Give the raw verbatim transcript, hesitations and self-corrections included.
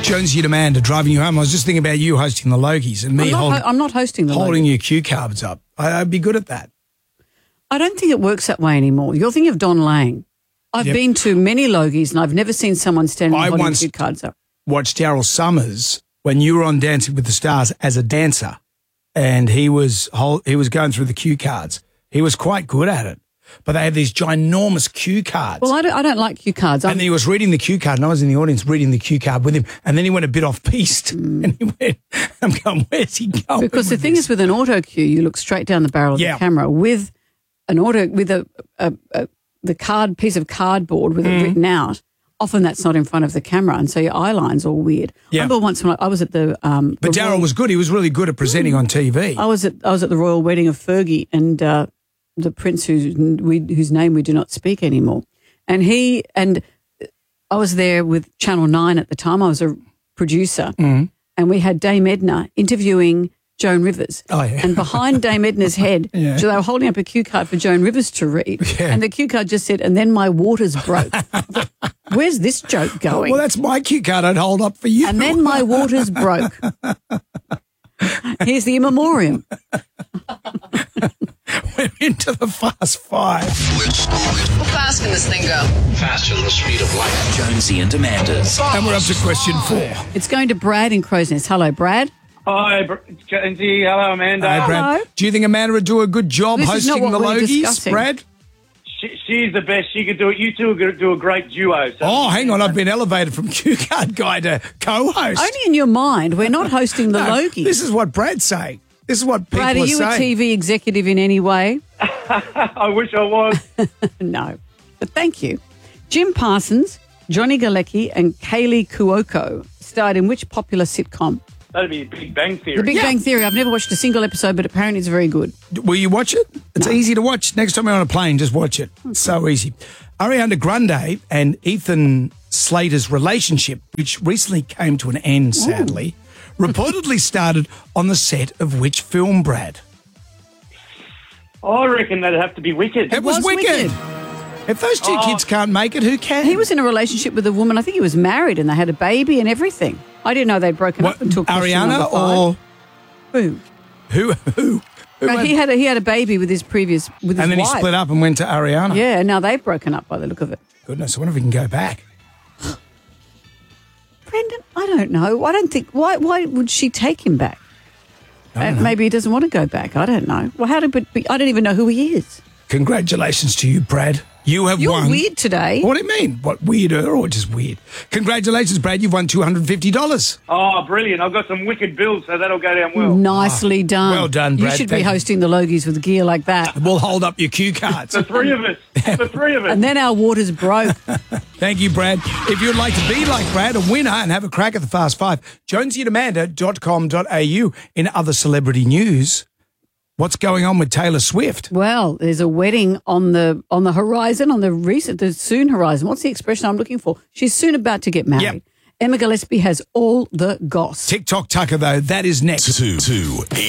Jonesy and Amanda driving you home. I was just thinking about you hosting the Logies and me I'm not, holding, ho- I'm not hosting the holding Logies. your cue cards up. I, I'd be good at that. I don't think it works that way anymore. You're thinking of Don Lang. I've Yep. been to many Logies and I've never seen someone standing I holding once- cue cards up. Watched Daryl Summers when you were on Dancing with the Stars as a dancer, and he was whole, he was going through the cue cards. He was quite good at it, but they had these ginormous cue cards. Well, I don't, I don't like cue cards. I'm, and he was reading the cue card, and I was in the audience reading the cue card with him. And then he went a bit off piste, and he went, "I'm going, where's he going?" because the with thing this? is, with an auto cue, you look straight down the barrel of Yeah. the camera. With an auto, with a, a, a the card piece of cardboard with Mm. it written out. Often that's not in front of the camera, and so your eye line's all weird. Yeah. I remember once when I, I was at the um, But the Daryl Royal- was good. He was really good at presenting on T V. I was at I was at the royal wedding of Fergie and uh, the prince whose we, whose name we do not speak anymore, and he and I was there with Channel Nine at the time. I was a producer, Mm. and we had Dame Edna interviewing Joan Rivers. Oh, yeah. And behind Dame Edna's head, Yeah. so they were holding up a cue card for Joan Rivers to read, Yeah. and the cue card just said, "And then my waters broke." Where's this joke going? Well, that's my cue card I'd hold up for you. And then my waters broke. Here's the in memoriam. We're into the Fast Five. How fast can this thing go? Faster than the speed of light. Jonesy and Amanda's. And we're up to question four. It's going to Brad in Crow's Nest. Hello, Brad. Hi, Br- Jonesy. Hello, Amanda. Hey, Brad. Hello. Do you think Amanda would do a good job This is not hosting what the we're Logies, discussing. Brad? She, she's the best. She could do it. You two are going to do a great duo. So Oh, hang on. I've been elevated from cue card guy to co-host. Only in your mind. We're not hosting the No, Logies. This is what Brad's saying. This is what people Brad, are are you saying. a T V executive in any way? I wish I was. No. But thank you. Jim Parsons, Johnny Galecki, and Kaylee Cuoco starred in which popular sitcom? That'd be Big Bang Theory. The Big Yeah. Bang Theory. I've never watched a single episode, but apparently it's very good. Will you watch it? It's easy to watch. Next time you're on a plane, just watch it. It's so easy. Ariana Grande and Ethan Slater's relationship, which recently came to an end, sadly, reportedly started on the set of which film, Brad? I reckon that'd have to be Wicked. It was, was Wicked. Wicked. If those two kids can't make it, who can? He was in a relationship with a woman. I think he was married and they had a baby and everything. I didn't know they'd broken What, up until question number Ariana five. or Who? who? Who? who No, had- he had a he had a baby with his previous with his and then wife. he split up and went to Ariana. Yeah, and now they've broken up by the look of it. Goodness, I wonder if we can go back. Brendan, I don't know. I don't think why why would she take him back? I Uh, don't know. maybe he doesn't want to go back. I don't know. Well, how did but I don't even know who he is. Congratulations to you, Brad. You have You're won. weird today. What do you mean? What, weirder or just weird? Congratulations, Brad. You've won two hundred fifty dollars. Oh, brilliant. I've got some Wicked bills, so that'll go down well. Nicely done. well done, Brad. You should be Thank you. hosting the Logies with gear like that. We'll hold up your cue cards. The three of us. The three of us. And then our waters broke. Thank you, Brad. If you'd like to be like Brad, a winner, and have a crack at the Fast Five, jonesy and amanda dot com dot a u. In other celebrity news, what's going on with Taylor Swift? Well, there's a wedding on the on the horizon, on the recent, the soon horizon. What's the expression I'm looking for? She's soon about to get married. Yep. Emma Gillespie has all the goss. TikTok Tucker, though, that is next. Two. Two.